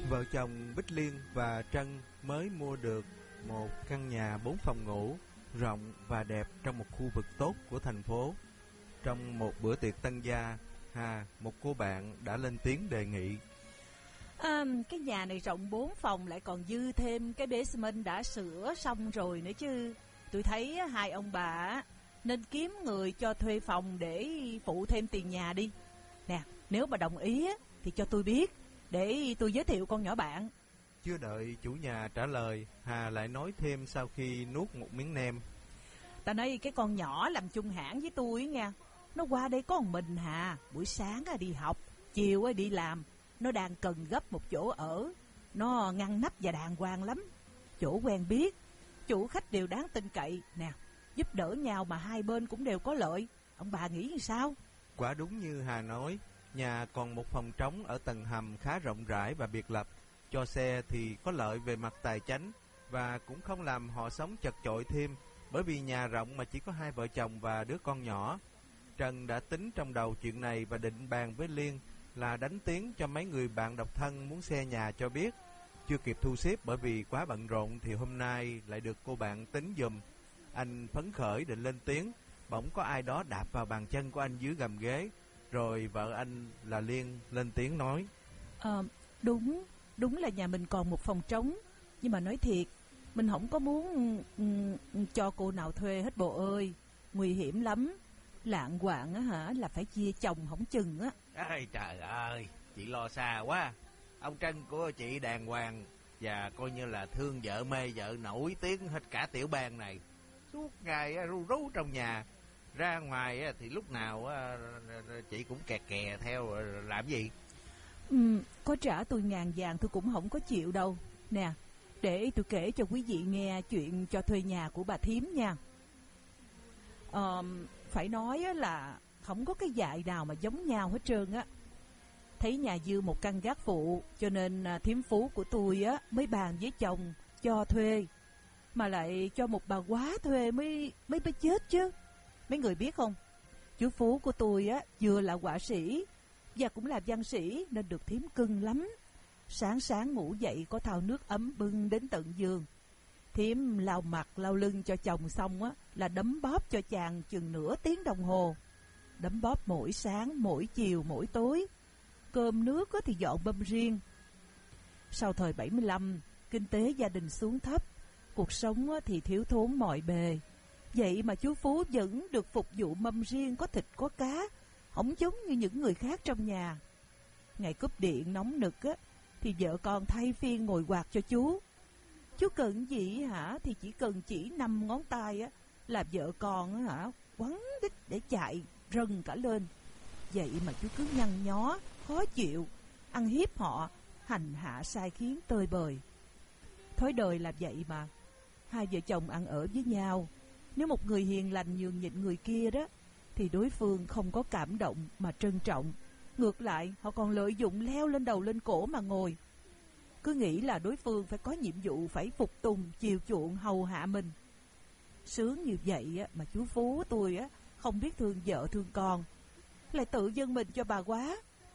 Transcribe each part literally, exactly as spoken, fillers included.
Vợ chồng Bích Liên và Trân mới mua được một căn nhà bốn phòng ngủ rộng và đẹp trong một khu vực tốt của thành phố. Trong một bữa tiệc tân gia, Hà, một cô bạn đã lên tiếng đề nghị: à, Cái nhà này rộng bốn phòng, lại còn dư thêm cái basement đã sửa xong rồi nữa chứ. Tôi thấy hai ông bà nên kiếm người cho thuê phòng để phụ thêm tiền nhà đi. Nè, nếu mà đồng ý thì cho tôi biết, để tôi giới thiệu con nhỏ bạn. Chưa đợi chủ nhà trả lời, Hà lại nói thêm sau khi nuốt một miếng nem: Ta nói cái con nhỏ làm chung hãng với tôi nha, nó qua đây có một mình Hà. Buổi sáng đi học, chiều đi làm. Nó đang cần gấp một chỗ ở. Nó ngăn nắp và đàng hoàng lắm, chỗ quen biết, chủ khách đều đáng tin cậy. Nè, giúp đỡ nhau mà hai bên cũng đều có lợi. Ông bà nghĩ như sao? Quả đúng như Hà nói, nhà còn một phòng trống ở tầng hầm khá rộng rãi và biệt lập. Cho xe thì có lợi về mặt tài chánh, và cũng không làm họ sống chật chội thêm, bởi vì nhà rộng mà chỉ có hai vợ chồng và đứa con nhỏ. Trần đã tính trong đầu chuyện này và định bàn với Liên là đánh tiếng cho mấy người bạn độc thân muốn xe nhà cho biết. Chưa kịp thu xếp bởi vì quá bận rộn thì hôm nay lại được cô bạn tính giùm. Anh phấn khởi định lên tiếng, bỗng có ai đó đạp vào bàn chân của anh dưới gầm ghế. Rồi vợ anh là Liên lên tiếng nói: Ờ, đúng, đúng là nhà mình còn một phòng trống. Nhưng mà nói thiệt, mình không có muốn um, cho cô nào thuê hết bộ ơi. Nguy hiểm lắm. Lạng quạng á hả, là phải chia chồng không chừng á. Ây trời ơi, chị lo xa quá. Ông Trân của chị đàng hoàng và coi như là thương vợ mê vợ nổi tiếng hết cả tiểu bang này. Suốt ngày ru rú trong nhà, ra ngoài thì lúc nào chị cũng kè kè theo làm gì. Ừ, có trả tôi ngàn vàng tôi cũng không có chịu đâu. Nè, để tôi kể cho quý vị nghe chuyện cho thuê nhà của bà thím nha. Ờ, phải nói là không có cái dại nào mà giống nhau hết trơn á. Thấy nhà dư một căn gác phụ, cho nên thím phú của tôi á mới bàn với chồng cho thuê. Mà lại cho một bà quá thuê mới mới mới chết chứ. Mấy người biết không, chú Phú của tôi á vừa là họa sĩ và cũng là văn sĩ, nên được thím cưng lắm. Sáng sáng ngủ dậy có thau nước ấm bưng đến tận giường. Thím lau mặt lau lưng cho chồng xong á là đấm bóp cho chàng chừng nửa tiếng đồng hồ. Đấm bóp mỗi sáng, mỗi chiều, mỗi tối. Cơm nước á thì dọn mâm riêng. Sau thời bảy mươi lăm, kinh tế gia đình xuống thấp, cuộc sống á thì thiếu thốn mọi bề. Vậy mà chú Phú vẫn được phục vụ mâm riêng có thịt có cá, không giống như những người khác trong nhà. Ngày cúp điện nóng nực á thì vợ con thay phiên ngồi quạt cho chú. Chú cần gì hả thì chỉ cần chỉ năm ngón tay á là vợ con á hả quắn đít để chạy rần cả lên. Vậy mà chú cứ nhăn nhó, khó chịu, ăn hiếp họ, hành hạ sai khiến tơi bời. Thói đời là vậy mà. Hai vợ chồng ăn ở với nhau, nếu một người hiền lành nhường nhịn người kia đó thì đối phương không có cảm động mà trân trọng. Ngược lại, họ còn lợi dụng leo lên đầu lên cổ mà ngồi. Cứ nghĩ là đối phương phải có nhiệm vụ phải phục tùng, chiều chuộng, hầu hạ mình. Sướng như vậy mà chú Phú tôi á không biết thương vợ thương con, lại tự dâng mình cho bà quá.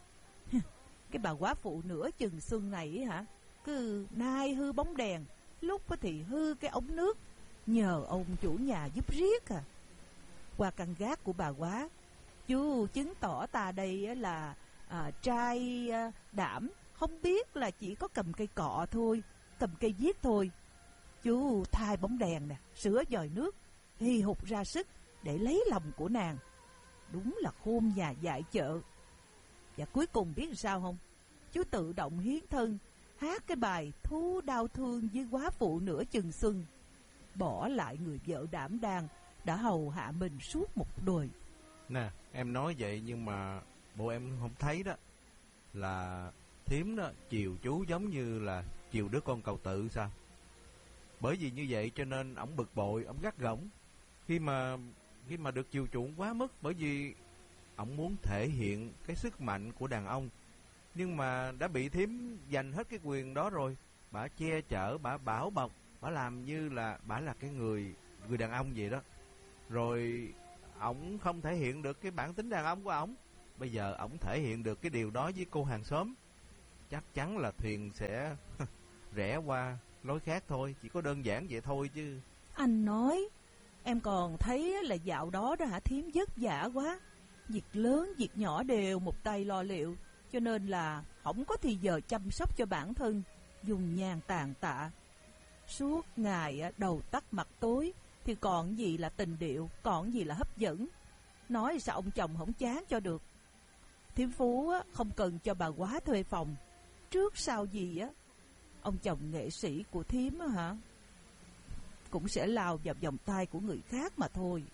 Cái bà quá phụ nửa chừng xuân này hả, cứ nay hư bóng đèn, lúc thì hư cái ống nước, nhờ ông chủ nhà giúp riết à. Qua căn gác của bà quá, chú chứng tỏ ta đây là à, trai à, đảm, không biết là chỉ có cầm cây cọ thôi, cầm cây viết thôi. Chú thay bóng đèn nè, sửa dòi nước, hì hục ra sức để lấy lòng của nàng. Đúng là khôn nhà dại chợ. Và cuối cùng biết sao không? Chú tự động hiến thân, hát cái bài thu đau thương với quá phụ nửa chừng xuân, bỏ lại người vợ đảm đang đã hầu hạ mình suốt một đời. Nè, em nói vậy nhưng mà bộ em không thấy đó là thím đó chiều chú giống như là chiều đứa con cầu tự sao? Bởi vì như vậy cho nên ổng bực bội, ổng gắt gỏng khi mà khi mà được chiều chuộng quá mức, bởi vì ổng muốn thể hiện cái sức mạnh của đàn ông, nhưng mà đã bị thím giành hết cái quyền đó rồi. Bả che chở, bả bảo bọc, bả làm như là bả là cái người người đàn ông vậy đó. Rồi ổng không thể hiện được cái bản tính đàn ông của ổng. Bây giờ ổng thể hiện được cái điều đó với cô hàng xóm. chắc chắn là thuyền sẽ rẽ qua lối khác thôi. Chỉ có đơn giản vậy thôi chứ. Anh nói, em còn thấy là dạo đó đó hả thím vất vả quá. Việc lớn, việc nhỏ đều một tay lo liệu, cho nên là không có thì giờ chăm sóc cho bản thân, dùng nhàn tàn tạ. Suốt ngày đầu tắt mặt tối, thì còn gì là tình điệu, còn gì là hấp dẫn. Nói sao ông chồng không chán cho được. Thím Phú không cần cho bà quá thuê phòng. Trước sau gì á, ông chồng nghệ sĩ của thím á hả, cũng sẽ lao vào vòng tay của người khác mà thôi.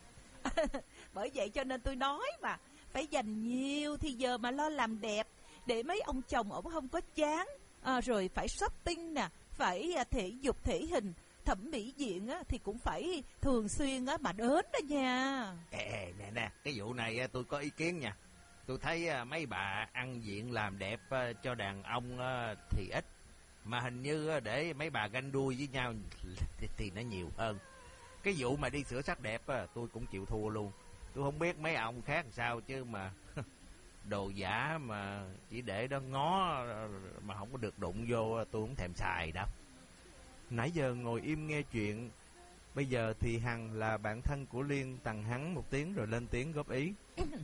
Bởi vậy cho nên tôi nói mà, phải dành nhiều thì giờ mà lo làm đẹp, để mấy ông chồng ổng không có chán. À, rồi phải shopping nè, phải thể dục thể hình, thẩm mỹ viện á, thì cũng phải thường xuyên á, mà đến đó nha. Ê, nè nè, cái vụ này tôi có ý kiến nha. Tôi thấy mấy bà ăn diện làm đẹp cho đàn ông thì ít, mà hình như để mấy bà ganh đua với nhau thì, thì nó nhiều hơn. Cái vụ mà đi sửa sắc đẹp tôi cũng chịu thua luôn. Tôi không biết mấy ông khác làm sao chứ mà đồ giả mà chỉ để đó ngó mà không có được đụng vô, tôi không thèm xài đâu. Nãy giờ ngồi im nghe chuyện, bây giờ thì Hằng là bạn thân của Liên tằng hắn một tiếng rồi lên tiếng góp ý.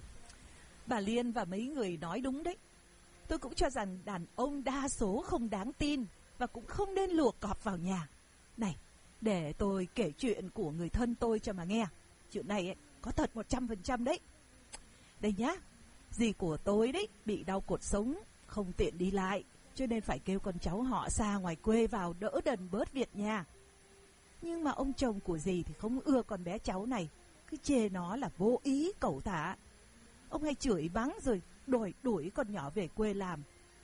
Bà Liên và mấy người nói đúng đấy. Tôi cũng cho rằng đàn ông đa số không đáng tin, và cũng không nên luộc cọp vào nhà. Này, để tôi kể chuyện của người thân tôi cho mà nghe. Chuyện này ấy, có thật một trăm phần trăm đấy. Đây nhá, dì của tôi đấy bị đau cột sống, không tiện đi lại, cho nên phải kêu con cháu họ xa ngoài quê vào đỡ đần bớt việc nhà. Nhưng mà ông chồng của dì thì không ưa con bé cháu này, cứ chê nó là vô ý cẩu thả. Ông hay chửi mắng rồi đuổi đuổi con nhỏ về quê làm.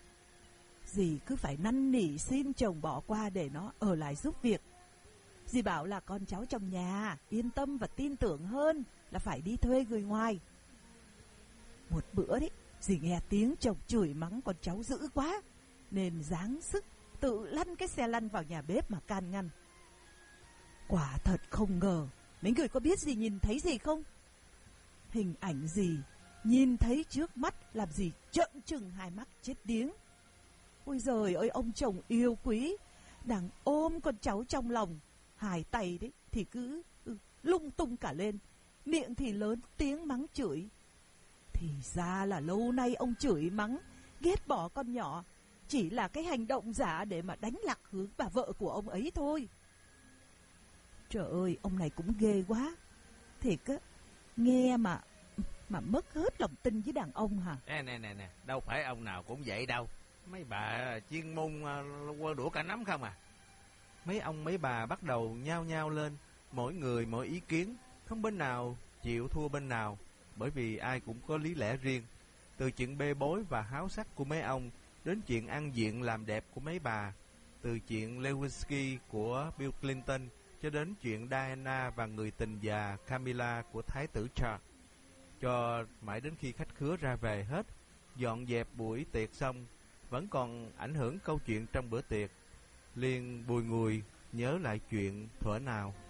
Dì cứ phải năn nỉ xin chồng bỏ qua để nó ở lại giúp việc. Dì bảo là con cháu trong nhà yên tâm và tin tưởng hơn là phải đi thuê người ngoài. Một bữa đấy, dì nghe tiếng chồng chửi mắng con cháu dữ quá, nên giáng sức tự lăn cái xe lăn vào nhà bếp mà can ngăn. Quả thật không ngờ, mấy người có biết dì nhìn thấy gì không? Hình ảnh dì nhìn thấy trước mắt làm dì trợn trừng hai mắt chết điếng. Ôi giời ơi, ông chồng yêu quý đang ôm con cháu trong lòng, hai tay đấy thì cứ ừ, lung tung cả lên, miệng thì lớn tiếng mắng chửi. Thì ra là lâu nay ông chửi mắng ghét bỏ con nhỏ chỉ là cái hành động giả để mà đánh lạc hướng bà vợ của ông ấy thôi. Trời ơi, ông này cũng ghê quá. Thiệt á, nghe mà mà mất hết lòng tin với đàn ông hả? Nè nè nè nè, đâu phải ông nào cũng vậy đâu. Mấy bà chuyên môn quơ đũa cả nắm không à. Mấy ông mấy bà bắt đầu nhao nhao lên, mỗi người mỗi ý kiến, không bên nào chịu thua bên nào, bởi vì ai cũng có lý lẽ riêng. Từ chuyện bê bối và háo sắc của mấy ông đến chuyện ăn diện làm đẹp của mấy bà, từ chuyện Lewinsky của Bill Clinton cho đến chuyện Diana và người tình già Camilla của Thái tử Charles. Cho mãi đến khi khách khứa ra về hết, dọn dẹp buổi tiệc xong, vẫn còn ảnh hưởng câu chuyện trong bữa tiệc. Liên bùi ngùi nhớ lại chuyện thuở nào